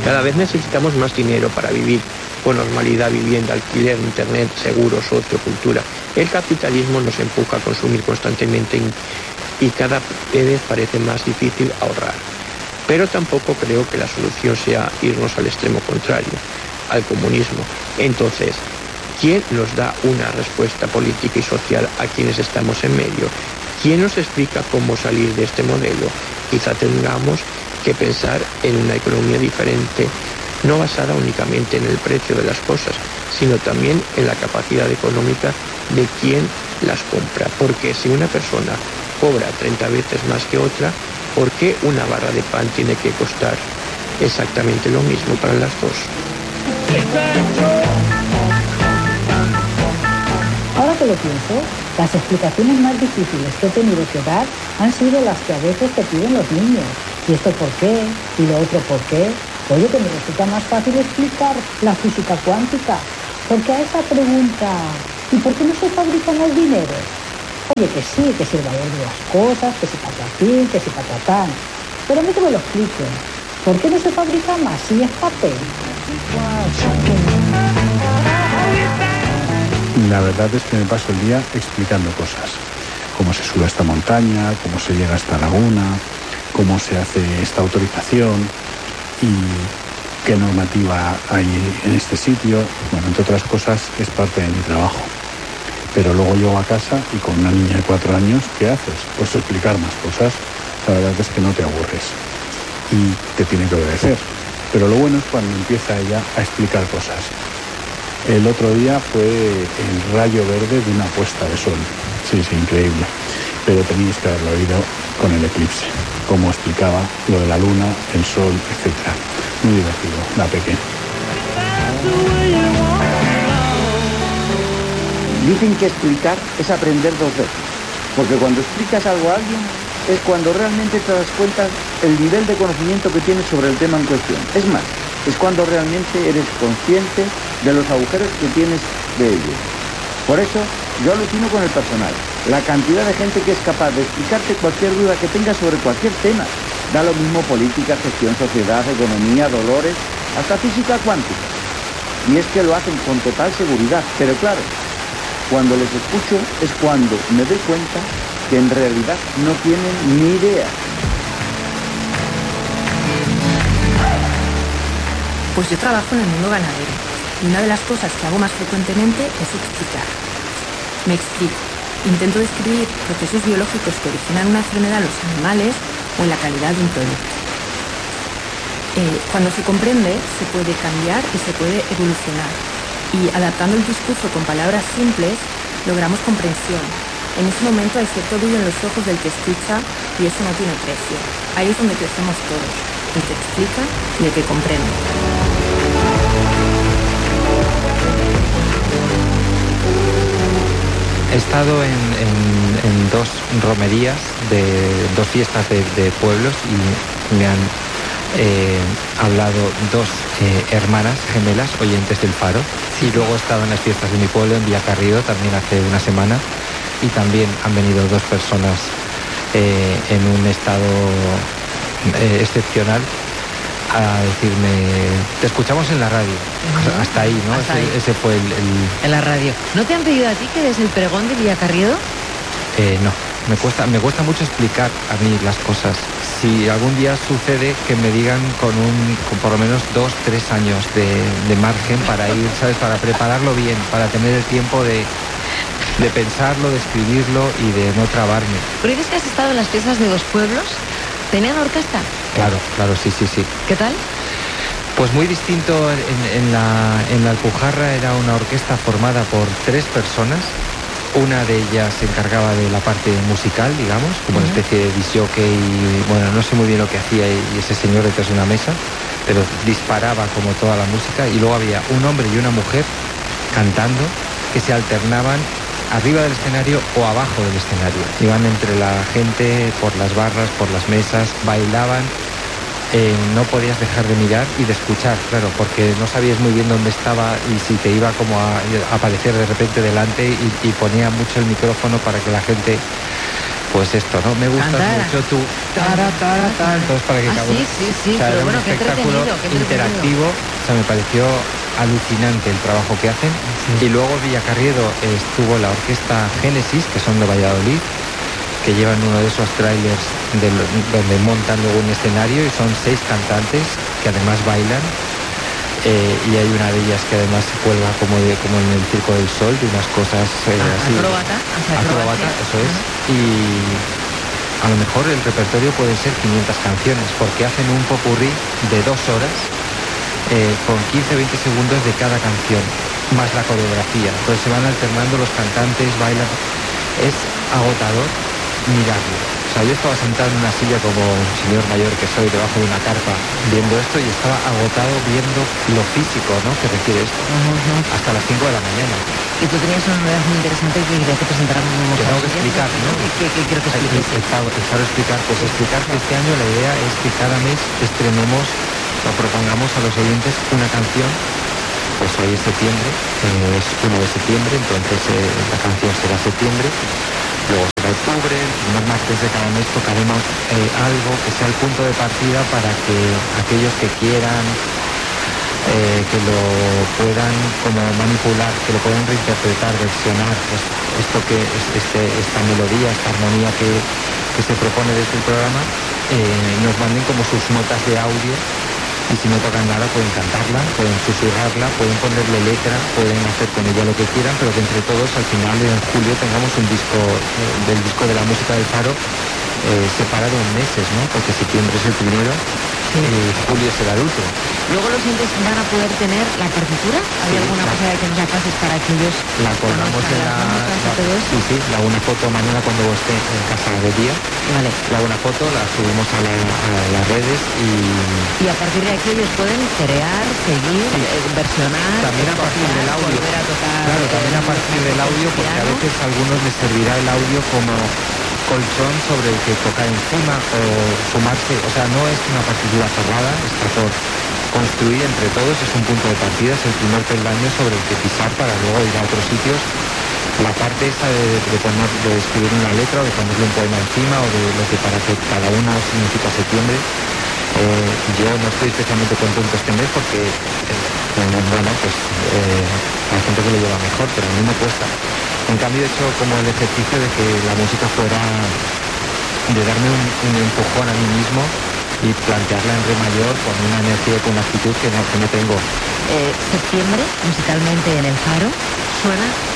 Cada vez necesitamos más dinero para vivir con normalidad, vivienda, alquiler, internet, seguros, ocio, cultura. El capitalismo nos empuja a consumir constantemente y cada vez parece más difícil ahorrar. Pero tampoco creo que la solución sea irnos al extremo contrario, al comunismo. Entonces, ¿quién nos da una respuesta política y social a quienes estamos en medio? ¿Quién nos explica cómo salir de este modelo? Quizá tengamos que pensar en una economía diferente, no basada únicamente en el precio de las cosas, sino también en la capacidad económica de quien las compra. Porque si una persona cobra 30 veces más que otra, ¿por qué una barra de pan tiene que costar exactamente lo mismo para las dos? Ahora que lo pienso, las explicaciones más difíciles que he tenido que dar han sido las que a veces te piden los niños. ¿Y esto por qué? ¿Y lo otro por qué? Oye, que me resulta más fácil explicar la física cuántica. Porque a esa pregunta, ¿y por qué no se fabrican los dineros? Oye, que sí, que si el valor de las cosas, que si patatín, que si patatán. Pero a mí que me lo expliquen. ¿Por qué no se fabrica más si es papel? La verdad es que me paso el día explicando cosas. Cómo se sube a esta montaña, cómo se llega a esta laguna, cómo se hace esta autorización y qué normativa hay en este sitio. Bueno, entre otras cosas, es parte de mi trabajo. Pero luego llego a casa y con una niña de 4 años, ¿qué haces? Pues explicar más cosas. La verdad es que no te aburres y te tiene que obedecer. Pero lo bueno es cuando empieza ella a explicar cosas. El otro día fue el rayo verde de una puesta de sol. Sí, increíble. Pero tenéis que haberlo oído con el eclipse. Cómo explicaba lo de la luna, el sol, etc. Muy divertido, la pequeña. Dicen que explicar es aprender 2 veces. Porque cuando explicas algo a alguien es cuando realmente te das cuenta el nivel de conocimiento que tienes sobre el tema en cuestión. Es más, es cuando realmente eres consciente de los agujeros que tienes de ello. Por eso, yo alucino con el personal. La cantidad de gente que es capaz de explicarte cualquier duda que tengas sobre cualquier tema. Da lo mismo política, gestión, sociedad, economía, dolores, hasta física cuántica. Y es que lo hacen con total seguridad. Pero claro, cuando les escucho es cuando me doy cuenta que en realidad no tienen ni idea. Pues yo trabajo en el mundo ganadero y una de las cosas que hago más frecuentemente es explicar. Me explico. Intento describir procesos biológicos que originan una enfermedad en los animales o en la calidad de un producto. Cuando se comprende, se puede cambiar y se puede evolucionar. Y adaptando el discurso con palabras simples, logramos comprensión. En ese momento hay cierto brillo en los ojos del que escucha y eso no tiene precio. Ahí es donde crecemos todos, el que explica y el que comprende. He estado en 2 romerías, de 2 fiestas de pueblos y me han hablado 2 hermanas gemelas oyentes del Faro. Y luego he estado en las fiestas de mi pueblo, en Villacarriedo, también hace una semana. Y también han venido 2 personas en un estado excepcional a decirme, te escuchamos en la radio. Hasta ahí, ¿no? Ese fue el... En la radio. ¿No te han pedido a ti que des el pregón de Villacarriedo? No, me cuesta mucho explicar a mí las cosas. Si algún día sucede que me digan con por lo menos 2-3 años de margen para ir, ¿sabes? Para prepararlo bien, para tener el tiempo de pensarlo, de escribirlo y de no trabarme. ¿Pero dices que has estado en las fiestas de 2 pueblos? ¿Tenían orquesta? Claro, sí. ¿Qué tal? Pues muy distinto. En la Alpujarra era una orquesta formada por 3 personas. Una de ellas se encargaba de la parte musical, digamos, como una especie de disjockey. Bueno, no sé muy bien lo que hacía y ese señor detrás de una mesa, pero disparaba como toda la música. Y luego había un hombre y una mujer cantando que se alternaban arriba del escenario o abajo del escenario. Iban entre la gente, por las barras, por las mesas, bailaban. No podías dejar de mirar y de escuchar, claro, porque no sabías muy bien dónde estaba y si te iba como a aparecer de repente delante y ponía mucho el micrófono para que la gente pues esto, ¿no? Me gustas Cantar. mucho tú, entonces para que cada uno... Sí, o sea, pero era bueno, un qué espectáculo entretenido. interactivo, o sea, me pareció alucinante el trabajo que hacen. Y luego Villacarriedo estuvo la orquesta Génesis, que son de Valladolid, que llevan uno de esos trailers donde montan luego un escenario, y son 6 cantantes que además bailan. Y hay una de ellas que además se cuelga como en el Circo del Sol, de unas cosas así. Acróbata, eso es. Y a lo mejor el repertorio puede ser 500 canciones, porque hacen un popurrí de 2 horas con 15-20 segundos de cada canción, más la coreografía. Entonces se van alternando los cantantes, bailan. Es agotador mirarlo. O sea, yo estaba sentado en una silla como un señor mayor que soy, debajo de una carpa, viendo esto, y estaba agotado viendo lo físico, ¿no?, que requiere esto. Hasta las 5 de la mañana. Y tú tenías una novedad muy interesante que querías que presentáramos. Que tengo que explicar, ¿no? ¿Qué quiero que expliques? Explicar que este año la idea es que cada mes estrenemos o propongamos a los oyentes una canción. Pues hoy es septiembre, es 1 de septiembre, entonces la canción será septiembre. Luego será octubre, el primer martes de cada mes tocaremos algo que sea el punto de partida para que aquellos que quieran que lo puedan como manipular, que lo puedan reinterpretar, versionar, pues esto que es esta melodía, esta armonía que se propone desde el programa, nos manden como sus notas de audio. Y si no tocan nada pueden cantarla, pueden susurrarla, pueden ponerle letra, pueden hacer con ella lo que quieran, pero que entre todos al final en julio tengamos un disco del disco de la música del Faro separado en meses, ¿no? Porque septiembre es el primero y julio será el último. Luego los oyentes van a poder tener la partitura. ¿Hay alguna cosa que nos la pases para que ellos la colgamos en la una foto mañana cuando esté en casa de día. Vale. La una foto, la subimos a las redes y a partir de aquí ellos pueden crear, seguir, versionar, también a partir del audio, volver a tocar. Claro, también a partir del audio, porque a veces a algunos les servirá el audio como colchón sobre el que tocar encima o sumarse. O sea, no es una partitura cerrada, está por construir entre todos, es un punto de partida, es el primer peldaño sobre el que pisar para luego ir a otros sitios. La parte esa de escribir una letra o de ponerle un poema encima o de lo que para que cada uno significa septiembre, yo no estoy especialmente contento este mes porque hay gente que lo lleva mejor, pero a mí me cuesta. En cambio he hecho como el ejercicio de que la música fuera, de darme un empujón a mí mismo y plantearla en re mayor con una energía y con una actitud que no tengo. Septiembre, musicalmente en el Faro, suena